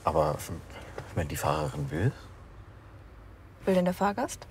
Aber wenn die Fahrerin will? Will denn der Fahrgast?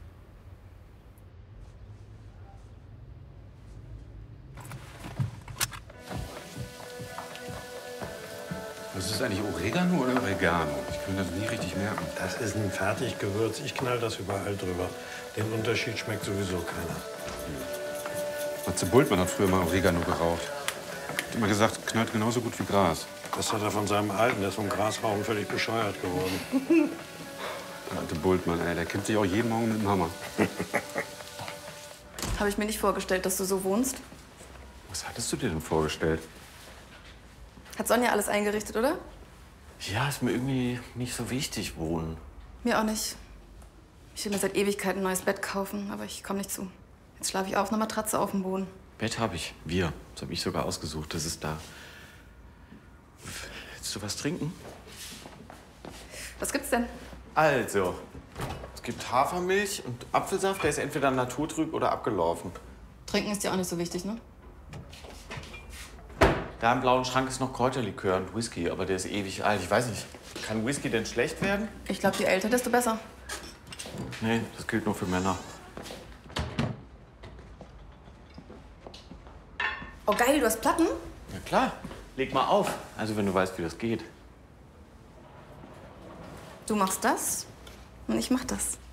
Was ist eigentlich Oregano oder Oregano? Ich kann mir das nie richtig merken. Das ist ein Fertiggewürz. Ich knall das überall drüber. Den Unterschied schmeckt sowieso keiner. Matze Bultmann hat früher mal Oregano geraucht. Hat immer gesagt, knallt genauso gut wie Gras. Das hat er von seinem Alten. Der ist vom Grasrauchen völlig bescheuert geworden. Der alte Bultmann, ey, der kennt sich auch jeden Morgen mit dem Hammer. Habe ich mir nicht vorgestellt, dass du so wohnst. Was hattest du dir denn vorgestellt? Hat Sonja alles eingerichtet, oder? Ja, ist mir irgendwie nicht so wichtig, wohnen. Mir auch nicht. Ich will mir seit Ewigkeiten ein neues Bett kaufen, aber ich komme nicht zu. Jetzt schlafe ich auf einer Matratze auf dem Boden. Bett habe ich. Wir. Das habe ich sogar ausgesucht. Das ist da. Willst du was trinken? Was gibt's denn? Also, es gibt Hafermilch und Apfelsaft. Der ist entweder naturtrüb oder abgelaufen. Trinken ist ja auch nicht so wichtig, ne? Da im blauen Schrank ist noch Kräuterlikör und Whisky, aber der ist ewig alt. Ich weiß nicht, kann Whisky denn schlecht werden? Ich glaube, je älter, desto besser. Nee, das gilt nur für Männer. Oh geil, du hast Platten? Na klar, leg mal auf. Also wenn du weißt, wie das geht. Du machst das und ich mach das.